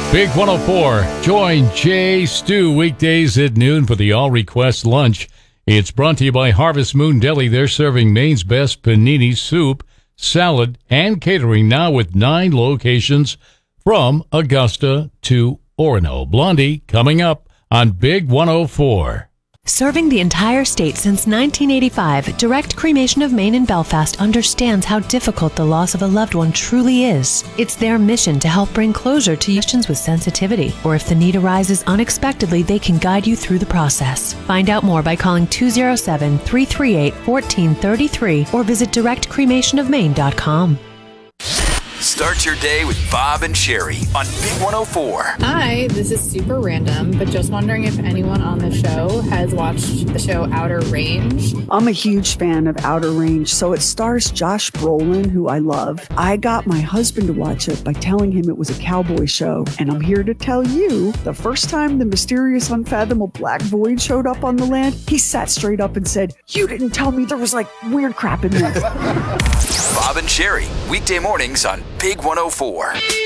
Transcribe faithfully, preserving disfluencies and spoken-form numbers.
Big one oh four. Join Jay Stu weekdays at noon for the All Request Lunch. It's brought to you by Harvest Moon Deli. They're serving Maine's best panini soup, salad, and catering now with nine locations from Augusta to Orono. Blondie coming up on Big one oh four. Serving the entire state since nineteen eighty-five, Direct Cremation of Maine in Belfast understands how difficult the loss of a loved one truly is. It's their mission to help bring closure to questions with sensitivity, or if the need arises unexpectedly, they can guide you through the process. Find out more by calling two oh seven, three three eight, one four three three or visit direct cremation of maine dot com. Start your day with Bob and Sherry on Big one oh four. Hi, this is super random, but just wondering if anyone on the show has watched the show Outer Range. I'm a huge fan of Outer Range, so it stars Josh Brolin, who I love. I got my husband to watch it by telling him it was a cowboy show, and I'm here to tell you, the first time the mysterious, unfathomable black void showed up on the land, he sat straight up and said, "You didn't tell me there was like weird crap in there." Bob and Sherry, weekday mornings on Big one oh four.